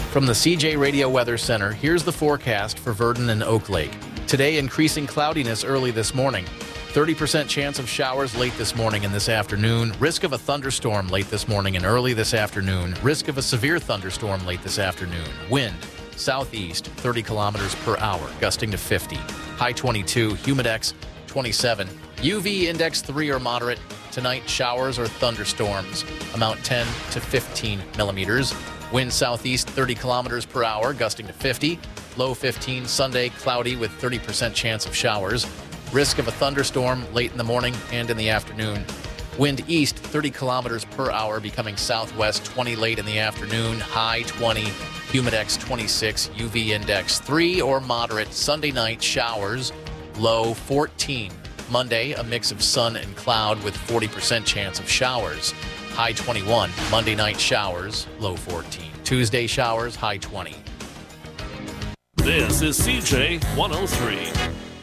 From the CJ Radio Weather Center, here's the forecast for Verdon and Oak Lake. Today, increasing cloudiness early this morning. 30% chance of showers late this morning and this afternoon. Risk of a thunderstorm late this morning and early this afternoon. Risk of a severe thunderstorm late this afternoon. Wind, southeast, 30 kilometers per hour, gusting to 50. High 22, humidex 27. UV index 3 or moderate. Tonight, showers or thunderstorms. Amount 10 to 15 millimeters. Wind southeast 30 kilometers per hour, gusting to 50. Low 15. Sunday, cloudy with 30% chance of showers. Risk of a thunderstorm late in the morning and in the afternoon. Wind east 30 kilometers per hour, becoming southwest 20 late in the afternoon. High 20. Humidex 26. UV index 3 or moderate. Sunday night, showers. Low 14. Monday, a mix of sun and cloud with 40% chance of showers. High 21. Monday night showers, low 14. Tuesday showers, high 20. This is CJ 103.